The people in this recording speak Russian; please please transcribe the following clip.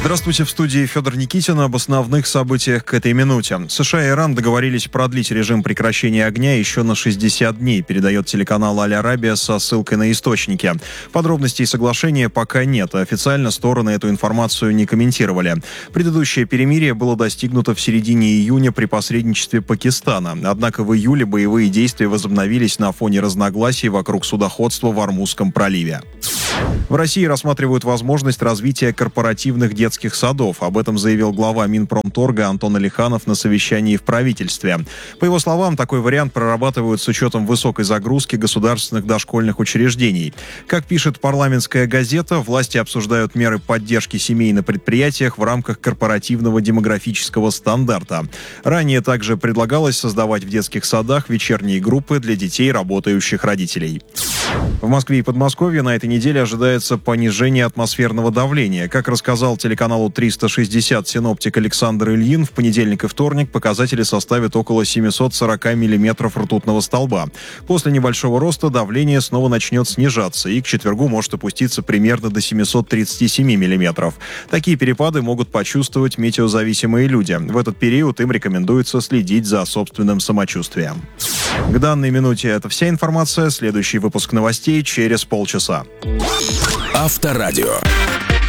Здравствуйте, в студии Федор Никитин. Об основных событиях к этой минуте. США и Иран договорились продлить режим прекращения огня еще на 60 дней, передает телеканал Аль-Арабия со ссылкой на источники. Подробностей соглашения пока нет, а официально стороны эту информацию не комментировали. Предыдущее перемирие было достигнуто в середине июня при посредничестве Пакистана. Однако в июле боевые действия возобновились на фоне разногласий вокруг судоходства в Ормузском проливе. В России рассматривают возможность развития корпоративных детских садов. Об этом заявил глава Минпромторга Антон Алиханов на совещании в правительстве. По его словам, такой вариант прорабатывают с учетом высокой загрузки государственных дошкольных учреждений. Как пишет парламентская газета, власти обсуждают меры поддержки семей на предприятиях в рамках корпоративного демографического стандарта. Ранее также предлагалось создавать в детских садах вечерние группы для детей работающих родителей. В Москве и Подмосковье на этой неделе ожидается понижение атмосферного давления. Как рассказал телеканалу 360 синоптик Александр Ильин, в понедельник и вторник показатели составят около 740 миллиметров ртутного столба. После небольшого роста давление снова начнет снижаться и к четвергу может опуститься примерно до 737 миллиметров. Такие перепады могут почувствовать метеозависимые люди. В этот период им рекомендуется следить за собственным самочувствием. К данной минуте это вся информация. Следующий выпуск новостей через полчаса. Авторадио.